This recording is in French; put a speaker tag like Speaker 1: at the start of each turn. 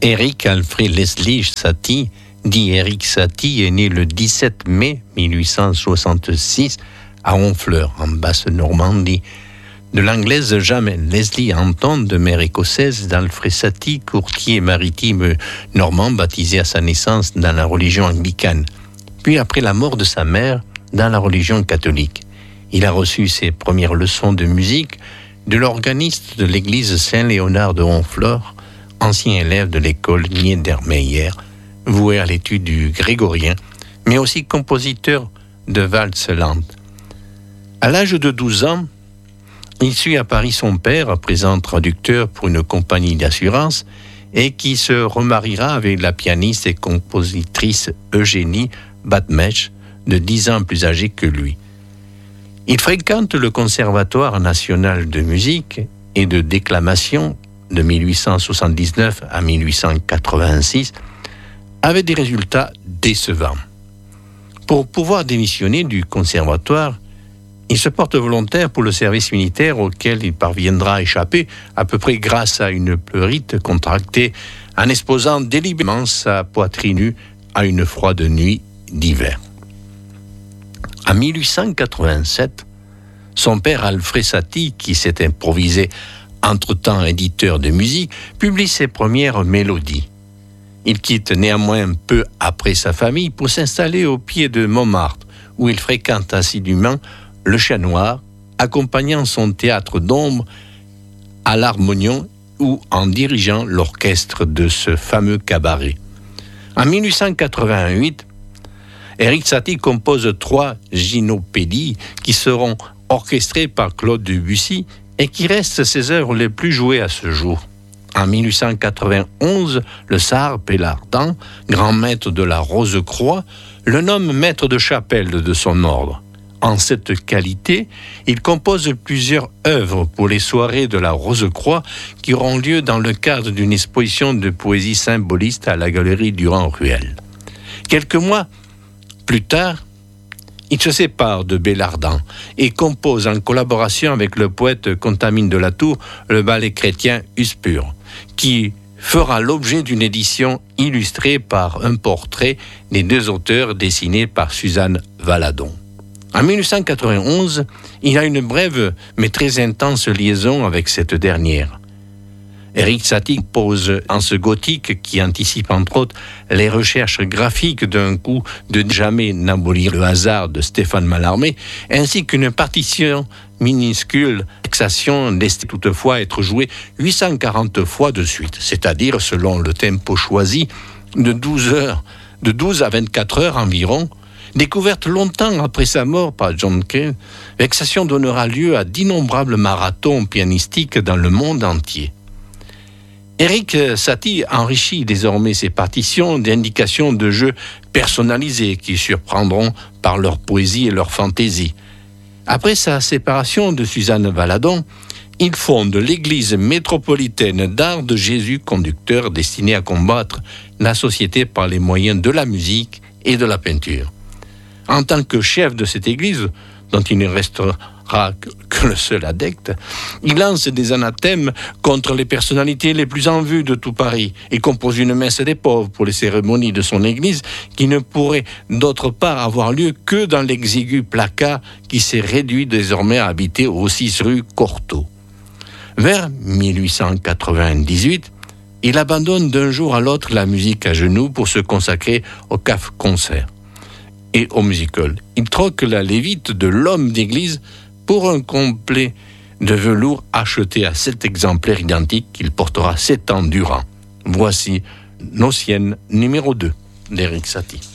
Speaker 1: Eric Alfred Leslie Satie, dit Eric Satie, est né le 17 mai 1866 à Honfleur, en Basse-Normandie. De l'anglaise Jamel Leslie Anton, de mère écossaise, d'Alfred Satie, courtier maritime normand, baptisé à sa naissance dans la religion anglicane. Puis, après la mort de sa mère, dans la religion catholique. Il a reçu ses premières leçons de musique de l'organiste de l'église Saint-Léonard de Honfleur, ancien élève de l'école Niedermeyer, voué à l'étude du grégorien, mais aussi compositeur de valses lentes. À l'âge de 12 ans, il suit à Paris son père, à présent traducteur pour une compagnie d'assurance, et qui se remariera avec la pianiste et compositrice Eugénie Batmech, de 10 ans plus âgée que lui. Il fréquente le Conservatoire national de musique et de déclamation de 1879 à 1886, avec des résultats décevants. Pour pouvoir démissionner du conservatoire, il se porte volontaire pour le service militaire auquel il parviendra à échapper, à peu près grâce à une pleurite contractée en exposant délibérément sa poitrine nue à une froide nuit d'hiver. En 1887, son père Alfred Satie, qui s'est improvisé entre-temps éditeur de musique, publie ses premières mélodies. Il quitte néanmoins peu après sa famille pour s'installer au pied de Montmartre, où il fréquente assidûment le Chat Noir, accompagnant son théâtre d'ombre à l'harmonium ou en dirigeant l'orchestre de ce fameux cabaret. En 1888, Eric Satie compose 3 gynopédies qui seront orchestrées par Claude Debussy et qui restent ses œuvres les plus jouées à ce jour. En 1891, le Sar Pélardan, grand maître de la Rose-Croix, le nomme maître de chapelle de son ordre. En cette qualité, il compose plusieurs œuvres pour les soirées de la Rose-Croix qui auront lieu dans le cadre d'une exposition de poésie symboliste à la galerie Durand-Ruel. Quelques mois plus tard, il se sépare de Pélardan et compose en collaboration avec le poète Contamine de la Tour le ballet chrétien Uspur, qui fera l'objet d'une édition illustrée par un portrait des 2 auteurs dessiné par Suzanne Valadon. En 1891, il a une brève mais très intense liaison avec cette dernière. Eric Satie pose en ce gothique qui anticipe entre autres les recherches graphiques d'un coup de Jamais n'abolir le hasard de Stéphane Mallarmé, ainsi qu'une partition minuscule, vexation destinée toutefois à être jouée 840 fois de suite, c'est-à-dire selon le tempo choisi de 12 à 24 heures environ, découverte longtemps après sa mort par John Cale. Vexation donnera lieu à d'innombrables marathons pianistiques dans le monde entier. Eric Satie enrichit désormais ses partitions d'indications de jeux personnalisés qui surprendront par leur poésie et leur fantaisie. Après sa séparation de Suzanne Valadon, il fonde l'église métropolitaine d'art de Jésus conducteur destinée à combattre la société par les moyens de la musique et de la peinture. En tant que chef de cette église, dont il ne restera que le seul adepte, il lance des anathèmes contre les personnalités les plus en vue de tout Paris et compose une messe des pauvres pour les cérémonies de son église qui ne pourrait d'autre part avoir lieu que dans l'exigu placard qui s'est réduit désormais à habiter au 6 rue Cortot. Vers 1898, il abandonne d'un jour à l'autre la musique à genoux pour se consacrer au CAF-concert et au musical. Il troque la Lévite de l'homme d'église pour un complet de velours acheté à 7 exemplaires identiques qu'il portera 7 ans durant. Voici Nocienne numéro 2 d'Eric Satie.